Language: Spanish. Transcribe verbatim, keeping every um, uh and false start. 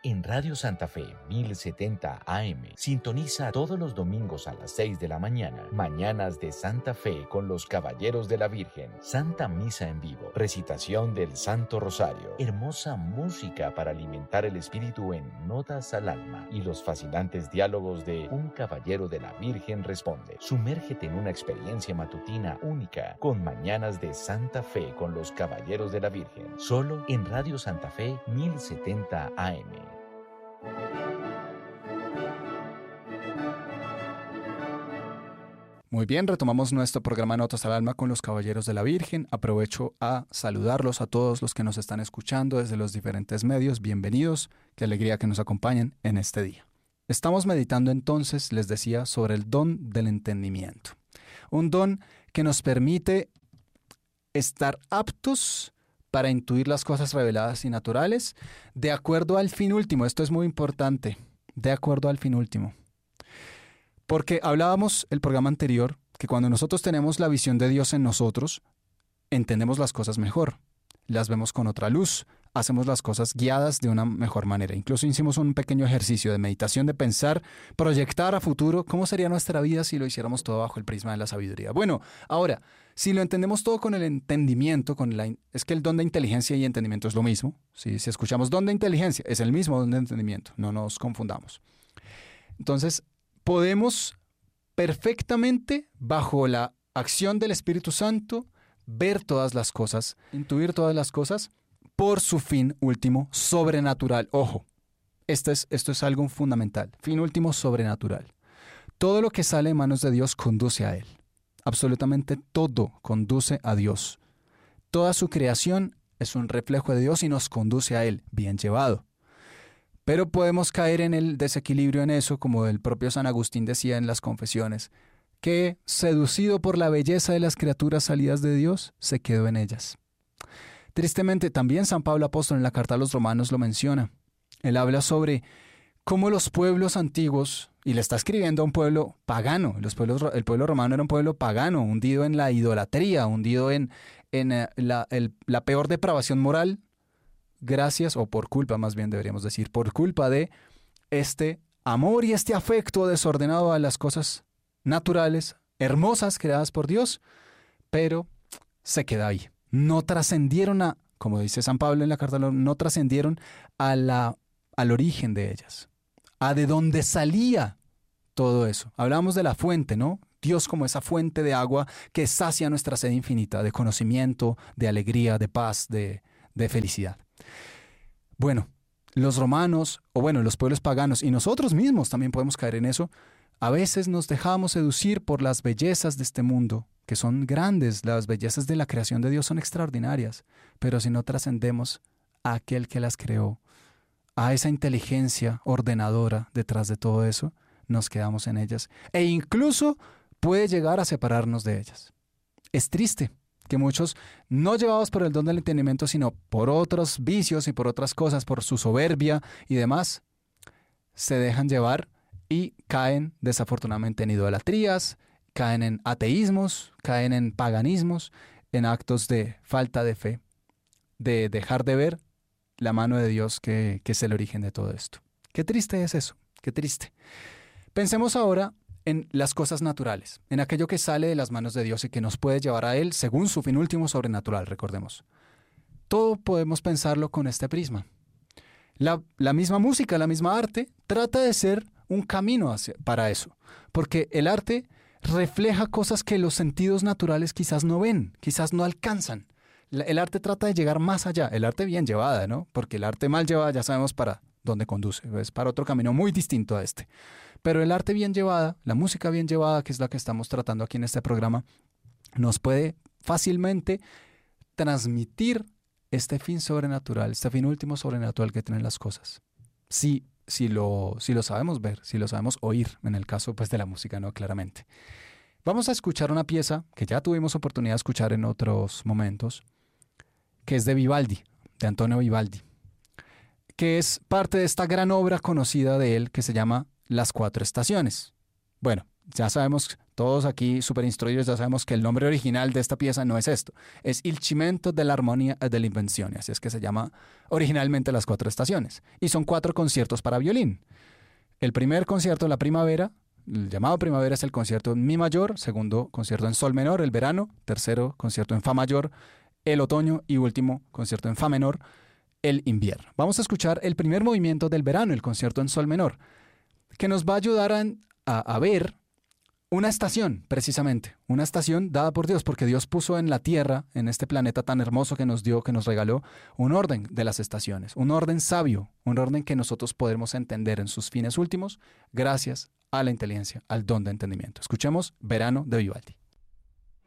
En Radio Santa Fe mil setenta A M, sintoniza todos los domingos a las seis de la mañana, Mañanas de Santa Fe con los Caballeros de la Virgen, Santa Misa en vivo, recitación del Santo Rosario, hermosa música para alimentar el espíritu en Notas al Alma y los fascinantes diálogos de Un Caballero de la Virgen Responde. Sumérgete en una experiencia matutina única con Mañanas de Santa Fe con los Caballeros de la Virgen, solo en Radio Santa Fe mil setenta A M. Muy bien, retomamos nuestro programa Notas al Alma con los Caballeros de la Virgen. Aprovecho a saludarlos a todos los que nos están escuchando desde los diferentes medios. Bienvenidos, qué alegría que nos acompañen en este día. Estamos meditando entonces, les decía, sobre el don del entendimiento. Un don que nos permite estar aptos para intuir las cosas reveladas y naturales de acuerdo al fin último. Esto es muy importante, de acuerdo al fin último. Porque hablábamos el programa anterior que cuando nosotros tenemos la visión de Dios en nosotros, entendemos las cosas mejor, las vemos con otra luz, hacemos las cosas guiadas de una mejor manera. Incluso hicimos un pequeño ejercicio de meditación, de pensar, proyectar a futuro cómo sería nuestra vida si lo hiciéramos todo bajo el prisma de la sabiduría. Bueno, ahora, si lo entendemos todo con el entendimiento, con la, es que el don de inteligencia y entendimiento es lo mismo. ¿Sí? Si escuchamos don de inteligencia, es el mismo don de entendimiento, no nos confundamos. Entonces, podemos perfectamente, bajo la acción del Espíritu Santo, ver todas las cosas, intuir todas las cosas por su fin último sobrenatural. Ojo, esto es, esto es algo fundamental. Fin último sobrenatural. Todo lo que sale de manos de Dios conduce a Él. Absolutamente todo conduce a Dios. Toda su creación es un reflejo de Dios y nos conduce a Él, bien llevado. Pero podemos caer en el desequilibrio en eso, como el propio San Agustín decía en las Confesiones, que seducido por la belleza de las criaturas salidas de Dios, se quedó en ellas. Tristemente, también San Pablo Apóstol en la carta a los Romanos lo menciona. Él habla sobre cómo los pueblos antiguos, y le está escribiendo a un pueblo pagano, los pueblos, el pueblo romano era un pueblo pagano, hundido en la idolatría, hundido en, en la, el, la peor depravación moral, gracias, o por culpa más bien deberíamos decir, por culpa de este amor y este afecto desordenado a las cosas naturales, hermosas, creadas por Dios, pero se queda ahí. No trascendieron a, como dice San Pablo en la carta, no trascendieron a la, al origen de ellas, a de dónde salía todo eso. Hablamos de la fuente, ¿no? Dios como esa fuente de agua que sacia nuestra sed infinita de conocimiento, de alegría, de paz, de, de felicidad. Bueno, los romanos, o bueno, los pueblos paganos, y nosotros mismos también podemos caer en eso, a veces nos dejamos seducir por las bellezas de este mundo, que son grandes, las bellezas de la creación de Dios son extraordinarias, pero si no trascendemos a aquel que las creó, a esa inteligencia ordenadora detrás de todo eso, nos quedamos en ellas, e incluso puede llegar a separarnos de ellas. Es triste que muchos, no llevados por el don del entendimiento, sino por otros vicios y por otras cosas, por su soberbia y demás, se dejan llevar y caen desafortunadamente en idolatrías, caen en ateísmos, caen en paganismos, en actos de falta de fe, de dejar de ver la mano de Dios que, que es el origen de todo esto. Qué triste es eso, qué triste. Pensemos ahora en las cosas naturales, en aquello que sale de las manos de Dios y que nos puede llevar a Él según su fin último sobrenatural, recordemos. Todo podemos pensarlo con este prisma. La, la misma música, la misma arte, trata de ser un camino hacia, para eso, porque el arte refleja cosas que los sentidos naturales quizás no ven, quizás no alcanzan. La, el arte trata de llegar más allá, el arte bien llevada, ¿no? Porque el arte mal llevada ya sabemos para dónde conduce, es para otro camino muy distinto a este. Pero el arte bien llevada, la música bien llevada, que es la que estamos tratando aquí en este programa, nos puede fácilmente transmitir este fin sobrenatural, este fin último sobrenatural que tienen las cosas. Si, si, lo, si lo sabemos ver, si lo sabemos oír, en el caso pues, de la música, ¿no? Claramente. Vamos a escuchar una pieza que ya tuvimos oportunidad de escuchar en otros momentos, que es de Vivaldi, de Antonio Vivaldi, que es parte de esta gran obra conocida de él que se llama Las Cuatro Estaciones. Bueno, ya sabemos Todos aquí súper instruidos ya sabemos que el nombre original de esta pieza no es esto. Es Il cimento dell'armonia e dell'invenzione. Así es que se llama originalmente Las Cuatro Estaciones. Y son cuatro conciertos para violín. El primer concierto, la primavera, el llamado primavera, es el concierto en mi mayor. Segundo, concierto en sol menor, el verano. Tercero, concierto en fa mayor, el otoño. Y último, concierto en fa menor, el invierno. Vamos a escuchar el primer movimiento del verano, el concierto en sol menor, que nos va a ayudar a, a, a ver una estación, precisamente, una estación dada por Dios, porque Dios puso en la tierra, en este planeta tan hermoso que nos dio, que nos regaló, un orden de las estaciones, un orden sabio, un orden que nosotros podemos entender en sus fines últimos, gracias a la inteligencia, al don de entendimiento. Escuchemos Verano de Vivaldi.